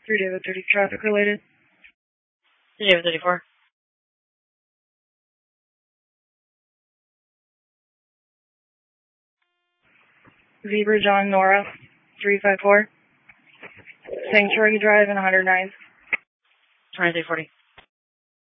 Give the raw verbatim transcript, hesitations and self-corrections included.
three David thirty, traffic related. three David thirty-four. Zebra John Nora, three five four. Sanctuary Drive and one hundred nine. twenty-three forty.